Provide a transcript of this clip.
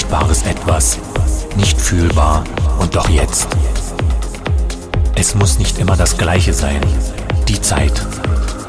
greifbares Etwas, nicht fühlbar und doch jetzt. Es muss nicht immer das Gleiche sein. Die Zeit